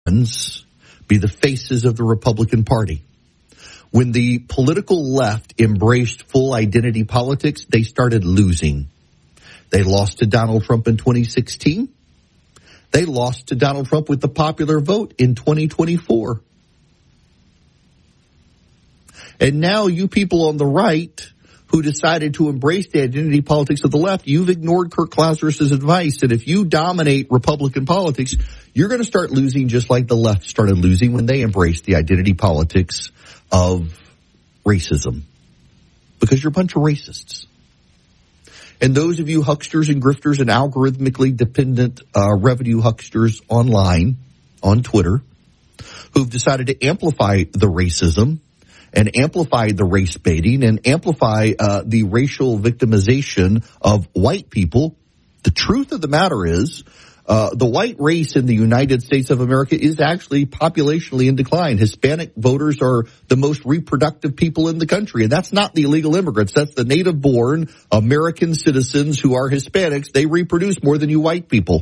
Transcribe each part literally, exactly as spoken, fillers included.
be the faces of the Republican Party. When the political left embraced full identity politics, they started losing. They lost to Donald Trump in twenty sixteen. They lost to Donald Trump with the popular vote in twenty twenty-four. And now you people on the right who decided to embrace the identity politics of the left, you've ignored Kirk Lazarus's advice. And if you dominate Republican politics, you're going to start losing just like the left started losing when they embraced the identity politics of racism. Because you're a bunch of racists. And those of you hucksters and grifters and algorithmically dependent uh, revenue hucksters online, on Twitter, who've decided to amplify the racism and amplify the race baiting and amplify uh, the racial victimization of white people. The truth of the matter is uh, the white race in the United States of America is actually populationally in decline. Hispanic voters are the most reproductive people in the country, and that's not the illegal immigrants. That's the native-born American citizens who are Hispanics. They reproduce more than you white people.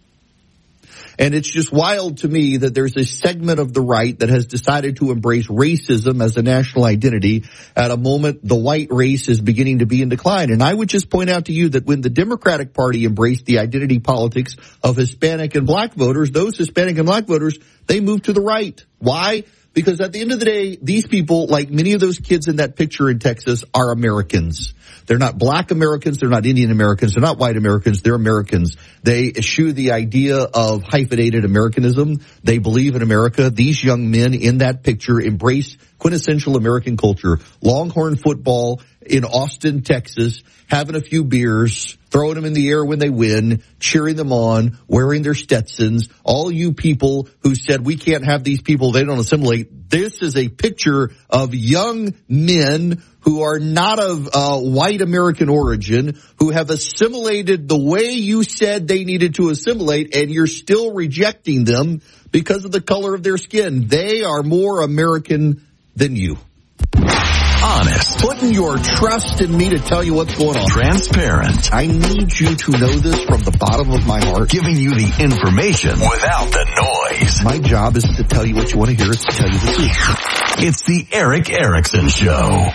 And it's just wild to me that there's a segment of the right that has decided to embrace racism as a national identity at a moment the white race is beginning to be in decline. And I would just point out to you that when the Democratic Party embraced the identity politics of Hispanic and black voters, those Hispanic and black voters, they moved to the right. Why? Because at the end of the day, these people, like many of those kids in that picture in Texas, are Americans. They're not black Americans. They're not Indian Americans. They're not white Americans. They're Americans. They eschew the idea of hyphenated Americanism. They believe in America. These young men in that picture embrace quintessential American culture. Longhorn football in Austin, Texas, having a few beers, throwing them in the air when they win, cheering them on, wearing their Stetsons. All you people who said we can't have these people, they don't assimilate. This is a picture of young men who are not of uh, white American origin, who have assimilated the way you said they needed to assimilate, and you're still rejecting them because of the color of their skin. They are more American than you. Honest. Putting your trust in me to tell you what's going on. Transparent. I need you to know this from the bottom of my heart. Giving you the information without the noise. My job is to tell you what you want to hear, is to tell you the truth. It's the Erick Erickson Show.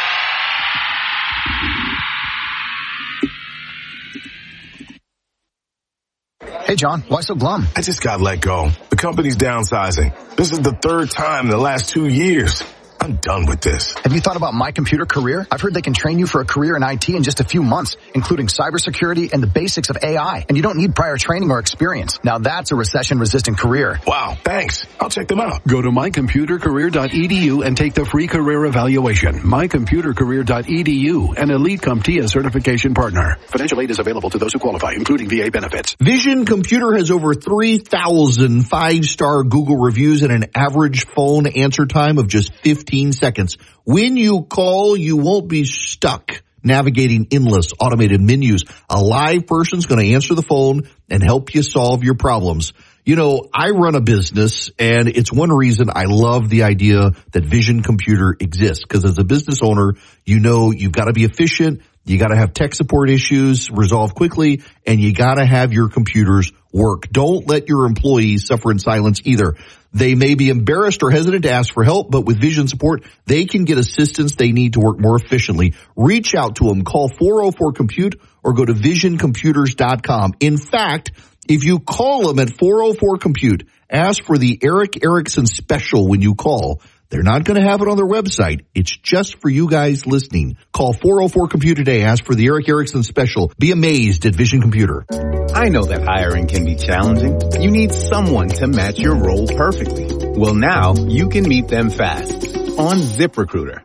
Hey, John, why so glum? I just got let go. The company's downsizing. This is the third time in the last two years. I'm done with this. Have you thought about My Computer Career? I've heard they can train you for a career in I T in just a few months, including cybersecurity and the basics of A I. And you don't need prior training or experience. Now that's a recession-resistant career. Wow, thanks. I'll check them out. Go to my computer career dot e d u and take the free career evaluation. my computer career dot e d u, an Elite CompTIA certification partner. Financial aid is available to those who qualify, including V A benefits. Vision Computer has over three thousand five-star Google reviews and an average phone answer time of just fifteen seconds. When you call, you won't be stuck navigating endless automated menus. A live person's going to answer the phone and help you solve your problems. You know, I run a business, and it's one reason I love the idea that Vision Computer exists. Because as a business owner, you know you've got to be efficient, you got to have tech support issues resolved quickly, and you got to have your computers work. Don't let your employees suffer in silence either. They may be embarrassed or hesitant to ask for help, but with Vision support, they can get assistance they need to work more efficiently. Reach out to them. Call four oh four compute or go to vision computers dot com. In fact, if you call them at four oh four compute, ask for the Erick Erickson special when you call. They're not going to have it on their website. It's just for you guys listening. Call four oh four compute today. Ask for the Erick Erickson special. Be amazed at Vision Computer. I know that hiring can be challenging. You need someone to match your role perfectly. Well, now you can meet them fast on ZipRecruiter.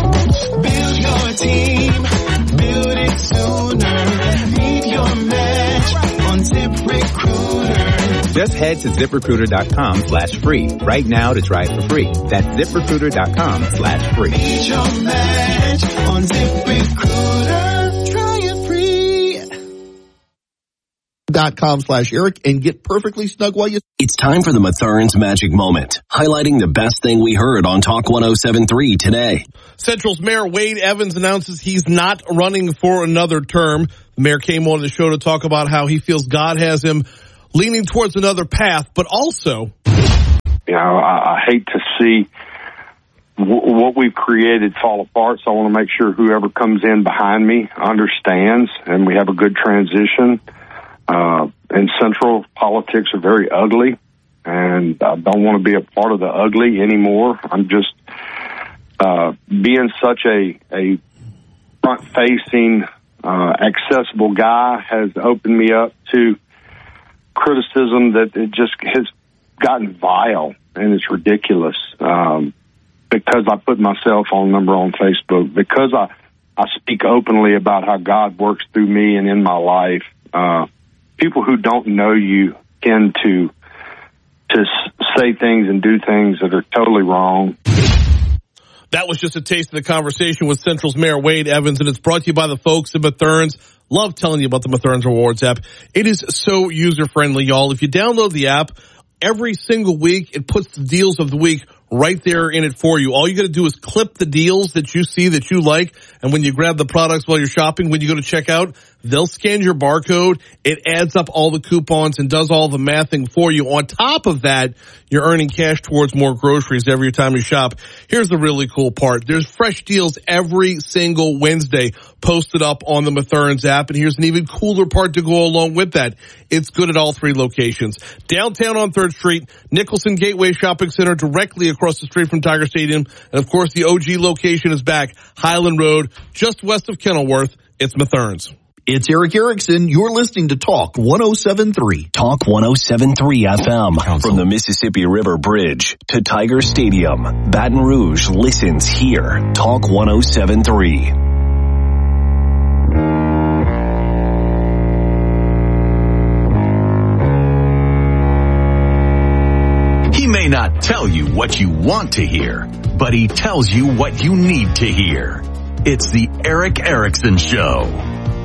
Build your team. Build it sooner. Meet your match on ZipRecruiter. Just head to ZipRecruiter.com slash free right now to try it for free. That's ZipRecruiter.com slash free. Meet your match on ZipRecruiter. Try it free. Dot com slash Eric and get perfectly snug while you... It's time for the Mathern's Magic Moment, highlighting the best thing we heard on Talk one oh seven point three today. Central's Mayor Wade Evans announces he's not running for another term. The mayor came on the show to talk about how he feels God has him leaning towards another path, but also You know, I, I hate to see w- what we've created fall apart, so I want to make sure whoever comes in behind me understands, and we have a good transition. Uh, and Central politics are very ugly, and I don't want to be a part of the ugly anymore. I'm just uh, being such a, a front-facing, uh, accessible guy has opened me up to criticism that it just has gotten vile, and it's ridiculous. Um, because I put my cell phone number on Facebook, because I, I speak openly about how God works through me and in my life, uh, people who don't know you tend to to say things and do things that are totally wrong. That was just a taste of the conversation with Central's Mayor Wade Evans, and it's brought to you by the folks at Mathern's. Love telling you about the Mathern's Rewards app. It is so user-friendly, y'all. If you download the app, every single week it puts the deals of the week right there in it for you. All you got to do is clip the deals that you see that you like, and when you grab the products while you're shopping, when you go to checkout, they'll scan your barcode. It adds up all the coupons and does all the mathing for you. On top of that, you're earning cash towards more groceries every time you shop. Here's the really cool part. There's fresh deals every single Wednesday posted up on the Mathern's app, and here's an even cooler part to go along with that. It's good at all three locations. Downtown on third Street, Nicholson Gateway Shopping Center directly across the street from Tiger Stadium, and of course the O G location is back, Highland Road, just west of Kenilworth. It's Mathern's. It's Eric Erickson. You're listening to Talk one oh seven point three. Talk one oh seven point three F M. From the Mississippi River Bridge to Tiger Stadium, Baton Rouge listens here. Talk one oh seven point three. He may not tell you what you want to hear, but he tells you what you need to hear. It's the Eric Erickson Show.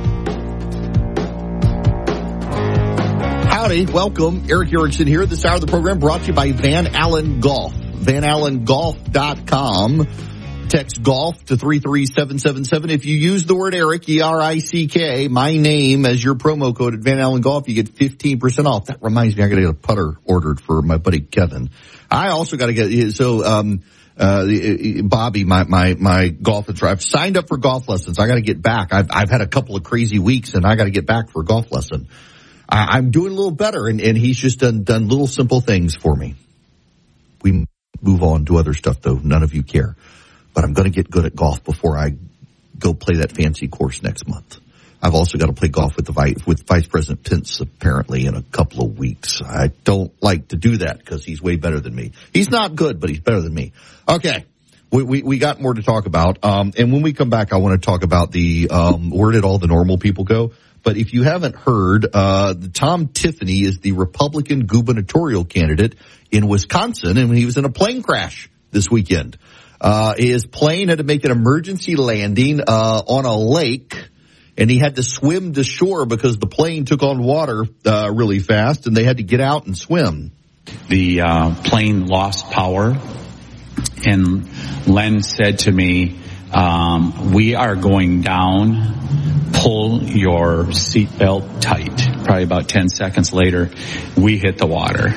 Howdy, welcome. Eric Erickson here. This hour of the program brought to you by Van Allen Golf. Van Allen Golf dot com. Text golf to three three seven seven seven. If you use the word Eric, E R I C K, my name as your promo code at Van Allen Golf, you get fifteen percent off. That reminds me, I got to get a putter ordered for my buddy Kevin. I also got to get, so, um, uh, Bobby, my, my, my golf instructor, I've signed up for golf lessons. I got to get back. I've, I've had a couple of crazy weeks and I got to get back for a golf lesson. I, I'm doing a little better, and, and he's just done, done little simple things for me. We move on to other stuff, though. None of you care. But I'm going to get good at golf before I go play that fancy course next month. I've also got to play golf with the vice, with Vice President Pence apparently in a couple of weeks. I don't like to do that because he's way better than me. He's not good, but he's better than me. Okay. We, we, we got more to talk about. Um, and when we come back, I want to talk about the, um, where did all the normal people go? But if you haven't heard, uh, Tom Tiffany is the Republican gubernatorial candidate in Wisconsin, and he was in a plane crash this weekend. Uh, his plane had to make an emergency landing, uh, on a lake, and he had to swim to shore because the plane took on water, uh, really fast, and they had to get out and swim. The, uh, plane lost power, and Len said to me, um, we are going down. Pull your seatbelt tight. Probably about ten seconds later, we hit the water.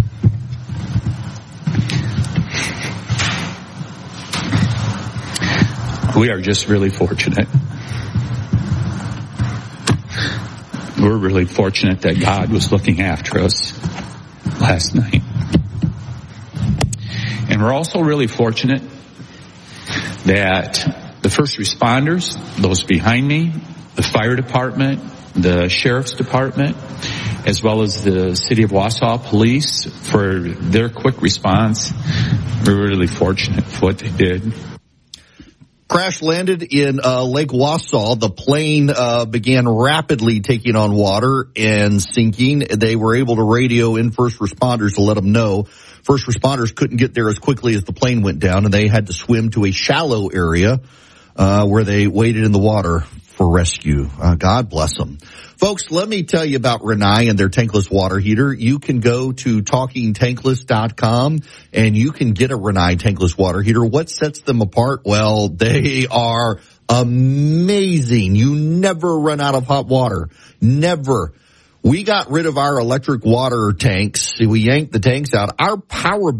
We are just really fortunate. We're really fortunate that God was looking after us last night. And we're also really fortunate that the first responders, those behind me, the fire department, the sheriff's department, as well as the city of Wausau police for their quick response. We're really fortunate for what they did. Crash landed in uh, Lake Wausau. The plane uh, began rapidly taking on water and sinking. They were able to radio in first responders to let them know. First responders couldn't get there as quickly as the plane went down, and they had to swim to a shallow area uh, where they waded in the water for rescue. Uh, God bless them. Folks, let me tell you about Rinnai and their tankless water heater. You can go to talking tankless dot com and you can get a Rinnai tankless water heater. What sets them apart? Well, they are amazing. You never run out of hot water. Never. We got rid of our electric water tanks. We yanked the tanks out. Our power